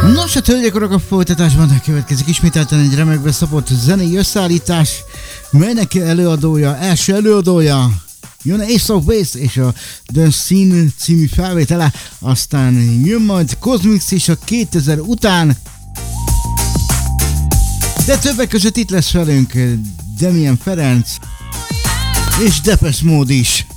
Nos, hát hölgyek, urak, a folytatásban következik ismételten egy remekbe szapott zenei összeállítás, melynek első előadója jön Ace of Base és a The Scene című felvétele, aztán jön majd Cosmix is a 2000 után, de többek között itt lesz velünk Damien Ferenc és Depeche Mode is.